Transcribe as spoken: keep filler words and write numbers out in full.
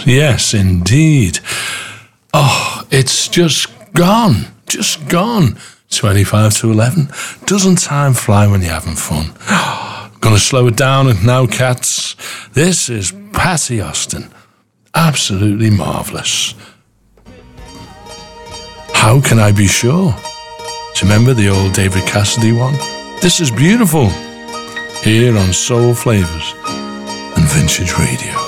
Yes, indeed. Oh, it's just gone. Just gone. twenty-five to eleven. Doesn't time fly when you're having fun? I'm going to slow it down now, cats. This is Patty Austin. Absolutely marvellous. How Can I Be Sure? Do you remember the old David Cassidy one? This is beautiful. Here on Soul Flavors and Vintage Radio.